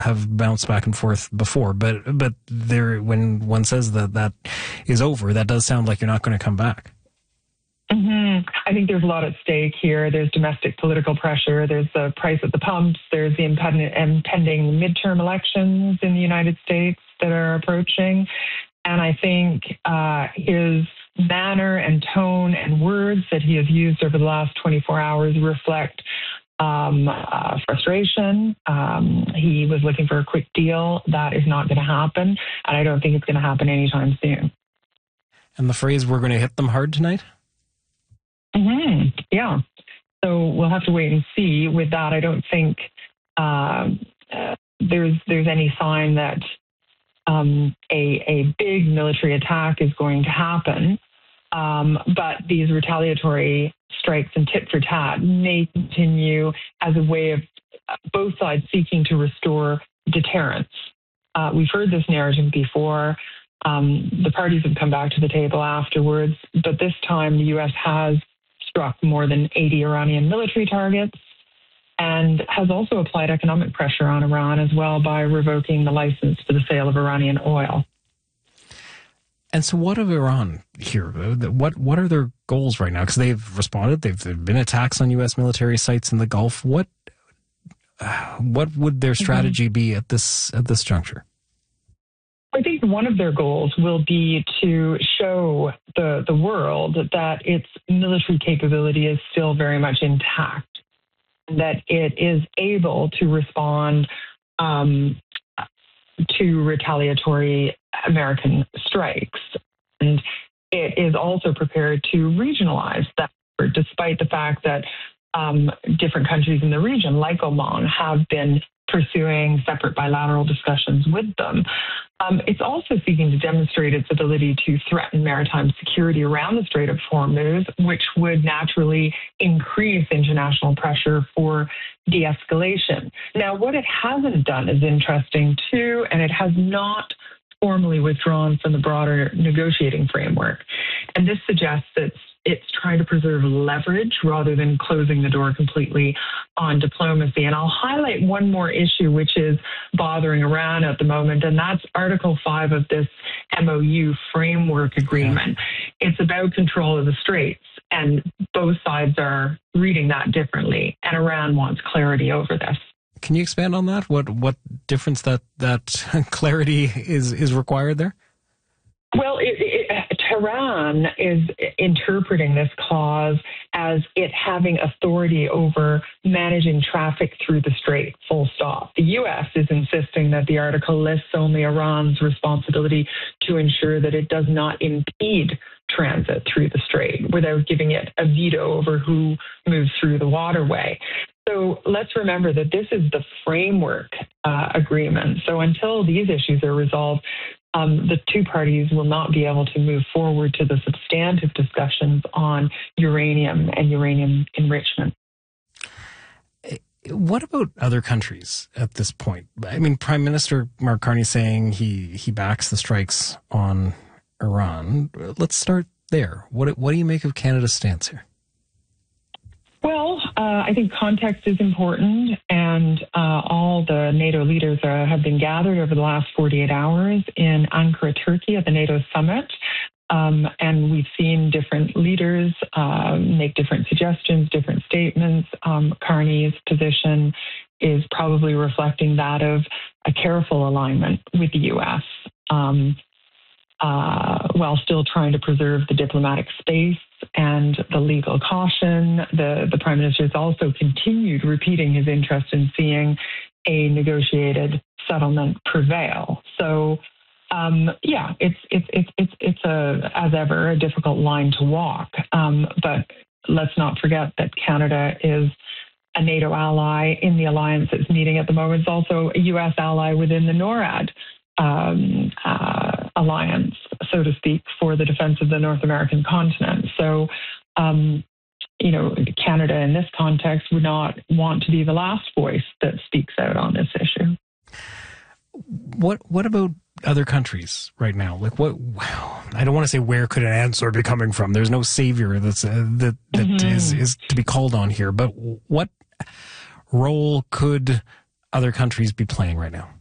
have bounced back and forth before, but there, when one says that is over, that does sound like you're not going to come back. Mm-hmm. I think there's a lot at stake here. There's domestic political pressure. There's the price at the pumps. There's the impending midterm elections in the United States that are approaching. And I think his manner and tone and words that he has used over the last 24 hours reflect frustration. He was looking for a quick deal. That is not going to happen. And I don't think it's going to happen anytime soon. And the phrase, "we're going to hit them hard tonight"? Mm-hmm. Yeah. So we'll have to wait and see. With that, I don't think there's any sign that a big military attack is going to happen. But these retaliatory strikes and tit for tat may continue as a way of both sides seeking to restore deterrence. We've heard this narrative before. The parties have come back to the table afterwards, but this time the U.S. has struck more than 80 Iranian military targets and has also applied economic pressure on Iran as well by revoking the license for the sale of Iranian oil. And so what of Iran here? What are their goals right now? Because they've responded. There've been attacks on U.S. military sites in the Gulf. What would their strategy be at this juncture? I think one of their goals will be to show the world that its military capability is still very much intact, that it is able to respond to retaliatory American strikes. And it is also prepared to regionalize that, despite the fact that different countries in the region, like Oman, have been pursuing separate bilateral discussions with them. It's also seeking to demonstrate its ability to threaten maritime security around the Strait of Hormuz, which would naturally increase international pressure for de-escalation. Now, what it hasn't done is interesting too, and it has not formally withdrawn from the broader negotiating framework. And this suggests that it's trying to preserve leverage rather than closing the door completely on diplomacy. And I'll highlight one more issue, which is bothering Iran at the moment, and that's Article 5 of this MOU framework agreement. It's about control of the straits, and both sides are reading that differently, and Iran wants clarity over this. Can you expand on that? What difference that clarity is required there? Well, Tehran is interpreting this clause as it having authority over managing traffic through the strait, full stop. The U.S. is insisting that the article lists only Iran's responsibility to ensure that it does not impede transit through the strait without giving it a veto over who moves through the waterway. So let's remember that this is the framework agreement. So until these issues are resolved, the two parties will not be able to move forward to the substantive discussions on uranium and uranium enrichment. What about other countries at this point? I mean, Prime Minister Mark Carney saying he backs the strikes on Iran. Let's start there. What do you make of Canada's stance here? Well, I think context is important, and all the NATO leaders have been gathered over the last 48 hours in Ankara, Turkey, at the NATO summit. And we've seen different leaders make different suggestions, different statements. Carney's position is probably reflecting that of a careful alignment with the U.S., while still trying to preserve the diplomatic space and the legal caution. The Prime Minister has also continued repeating his interest in seeing a negotiated settlement prevail. So, it's as ever a difficult line to walk. But let's not forget that Canada is a NATO ally in the alliance that's meeting at the moment. It's also a U.S. ally within the NORAD alliance, so to speak, for the defense of the North American continent. So, Canada in this context would not want to be the last voice that speaks out on this issue. What about other countries right now? Like, what? I don't want to say where could an answer be coming from. There's no savior that's is to be called on here. But what role could other countries be playing right now?